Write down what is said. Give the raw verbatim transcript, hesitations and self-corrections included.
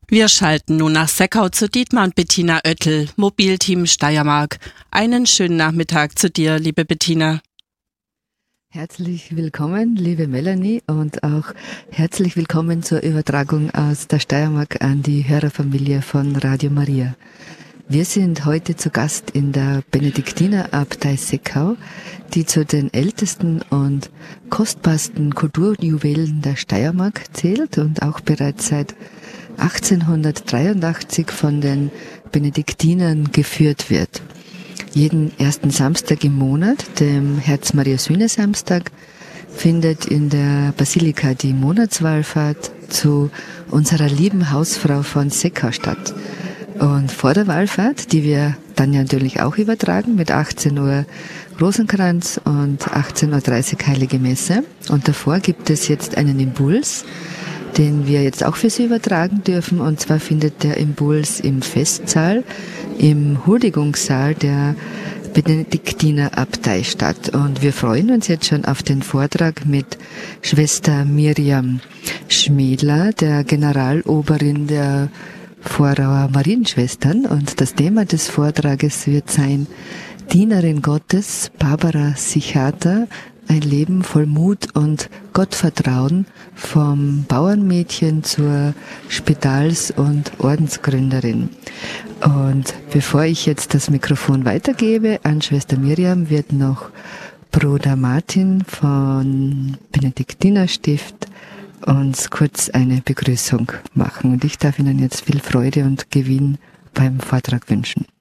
Wir schalten nun nach Seckau zu Dietmar und Bettina Oettel, Mobilteam Steiermark. Einen schönen Nachmittag zu dir, liebe Bettina. Herzlich willkommen, liebe Melanie, und auch herzlich willkommen zur Übertragung aus der Steiermark an die Hörerfamilie von Radio Maria. Wir sind heute zu Gast in der Benediktinerabtei Seckau, die zu den ältesten und kostbarsten Kulturjuwelen der Steiermark zählt und auch bereits seit achtzehnhundertdreiundachtzig von den Benediktinern geführt wird. Jeden ersten Samstag im Monat, dem Herz-Maria-Sühne-Samstag, findet in der Basilika die Monatswallfahrt zu unserer lieben Hausfrau von Seckau statt. Und vor der Wallfahrt, die wir dann ja natürlich auch übertragen, mit achtzehn Uhr Rosenkranz und achtzehn Uhr dreißig Heilige Messe. Und davor gibt es jetzt einen Impuls, den wir jetzt auch für Sie übertragen dürfen. Und zwar findet der Impuls im Festsaal, im Huldigungssaal der Benediktinerabtei statt. Und wir freuen uns jetzt schon auf den Vortrag mit Schwester Miriam Schmedler, der Generaloberin der Vorauer Marienschwestern, und das Thema des Vortrages wird sein: Dienerin Gottes, Barbara Sichata, ein Leben voll Mut und Gottvertrauen, vom Bauernmädchen zur Spitals- und Ordensgründerin. Und bevor ich jetzt das Mikrofon weitergebe an Schwester Miriam, wird noch Bruder Martin von Benediktinerstift uns kurz eine Begrüßung machen. Und ich darf Ihnen jetzt viel Freude und Gewinn beim Vortrag wünschen.